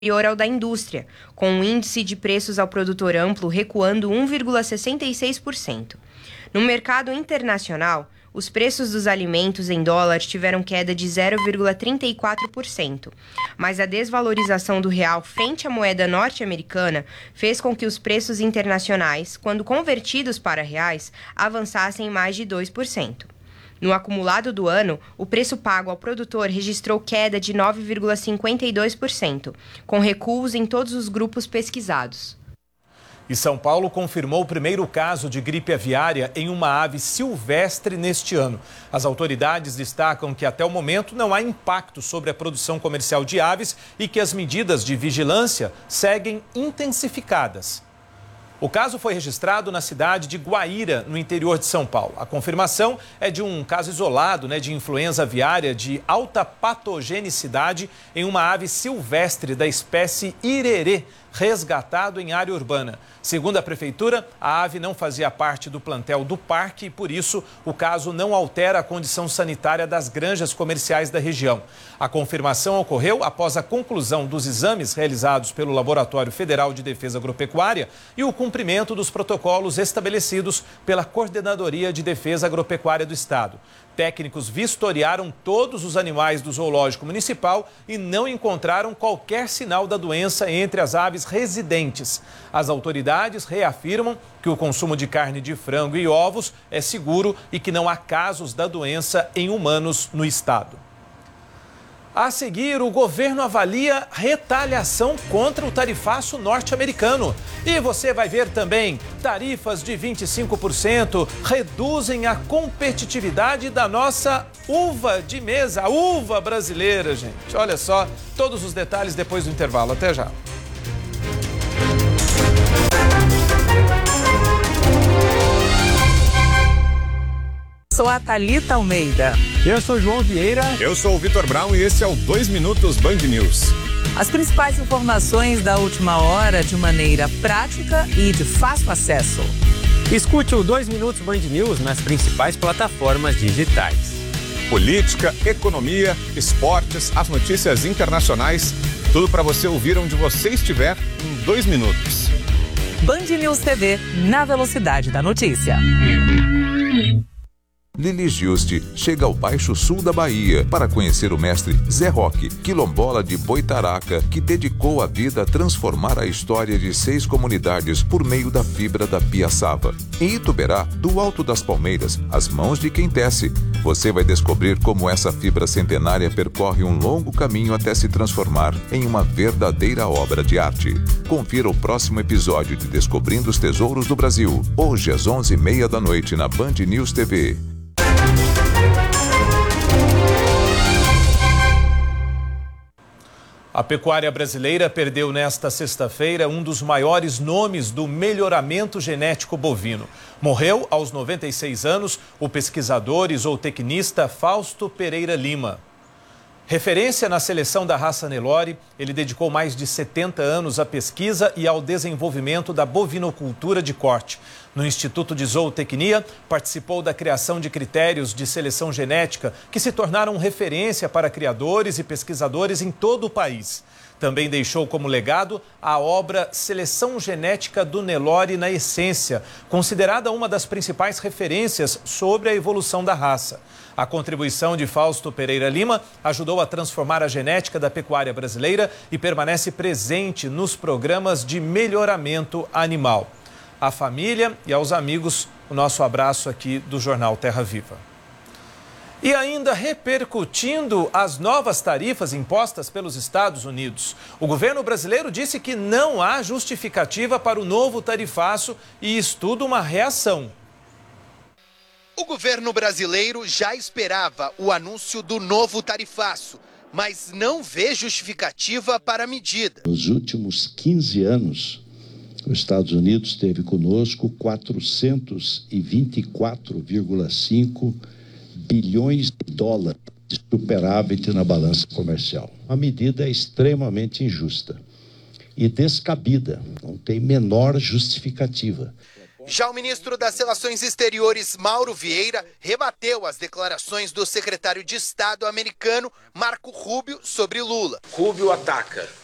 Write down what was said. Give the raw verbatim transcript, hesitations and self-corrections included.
superior ao da indústria, com o índice de preços ao produtor amplo recuando um vírgula sessenta e seis por cento. No mercado internacional, os preços dos alimentos em dólar tiveram queda de zero vírgula trinta e quatro por cento, mas a desvalorização do real frente à moeda norte-americana fez com que os preços internacionais, quando convertidos para reais, avançassem mais de dois por cento. No acumulado do ano, o preço pago ao produtor registrou queda de nove vírgula cinquenta e dois por cento, com recuos em todos os grupos pesquisados. E São Paulo confirmou o primeiro caso de gripe aviária em uma ave silvestre neste ano. As autoridades destacam que até o momento não há impacto sobre a produção comercial de aves e que as medidas de vigilância seguem intensificadas. O caso foi registrado na cidade de Guaíra, no interior de São Paulo. A confirmação é de um caso isolado, né, de influenza aviária de alta patogenicidade em uma ave silvestre da espécie irerê, resgatado em área urbana. Segundo a prefeitura, a ave não fazia parte do plantel do parque e, por isso, o caso não altera a condição sanitária das granjas comerciais da região. A confirmação ocorreu após a conclusão dos exames realizados pelo Laboratório Federal de Defesa Agropecuária e o cumprimento dos protocolos estabelecidos pela Coordenadoria de Defesa Agropecuária do Estado. Técnicos vistoriaram todos os animais do zoológico municipal e não encontraram qualquer sinal da doença entre as aves residentes. As autoridades reafirmam que o consumo de carne de frango e ovos é seguro e que não há casos da doença em humanos no estado. A seguir, o governo avalia retaliação contra o tarifaço norte-americano. E você vai ver também, tarifas de vinte e cinco por cento reduzem a competitividade da nossa uva de mesa, a uva brasileira, gente. Olha só, todos os detalhes depois do intervalo. Até já. Sou a Thalita Almeida. Eu sou João Vieira. Eu sou o Vitor Brown e esse é o dois Minutos Band News. As principais informações da última hora de maneira prática e de fácil acesso. Escute o dois Minutos Band News nas principais plataformas digitais. Política, economia, esportes, as notícias internacionais, tudo para você ouvir onde você estiver em dois minutos. Band News T V, na velocidade da notícia. Lili Giusti chega ao Baixo Sul da Bahia para conhecer o mestre Zé Roque, quilombola de Boitaraca, que dedicou a vida a transformar a história de seis comunidades por meio da fibra da piaçava. Em Ituberá, do Alto das Palmeiras, as mãos de quem tece, você vai descobrir como essa fibra centenária percorre um longo caminho até se transformar em uma verdadeira obra de arte. Confira o próximo episódio de Descobrindo os Tesouros do Brasil, hoje às onze e meia da noite na Band News T V. A pecuária brasileira perdeu nesta sexta-feira um dos maiores nomes do melhoramento genético bovino. Morreu aos noventa e seis anos o pesquisador e zootecnista Fausto Pereira Lima. Referência na seleção da raça Nelore, ele dedicou mais de setenta anos à pesquisa e ao desenvolvimento da bovinocultura de corte. No Instituto de Zootecnia, participou da criação de critérios de seleção genética que se tornaram referência para criadores e pesquisadores em todo o país. Também deixou como legado a obra Seleção Genética do Nelore na Essência, considerada uma das principais referências sobre a evolução da raça. A contribuição de Fausto Pereira Lima ajudou a transformar a genética da pecuária brasileira e permanece presente nos programas de melhoramento animal. À família e aos amigos, o nosso abraço aqui do Jornal Terra Viva. E ainda repercutindo as novas tarifas impostas pelos Estados Unidos. O governo brasileiro disse que não há justificativa para o novo tarifaço e estuda uma reação. O governo brasileiro já esperava o anúncio do novo tarifaço, mas não vê justificativa para a medida. Nos últimos quinze anos, os Estados Unidos teve conosco quatrocentos e vinte e quatro vírgula cinco bilhões de dólares de superávit na balança comercial. A medida é extremamente injusta e descabida, não tem menor justificativa. Já o ministro das Relações Exteriores, Mauro Vieira, rebateu as declarações do secretário de Estado americano, Marco Rubio, sobre Lula. Rubio ataca